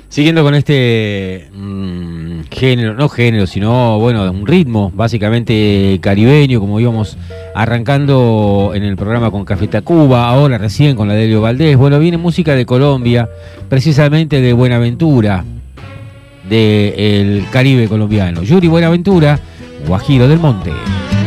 Siguiendo con este género, no género, sino, bueno, un ritmo básicamente caribeño, como íbamos arrancando en el programa con Café Tacuba, ahora recién con la de Elio Valdés. Bueno, viene música de Colombia, precisamente de Buenaventura, del Caribe colombiano. Yuri Buenaventura, Guajiro del Monte.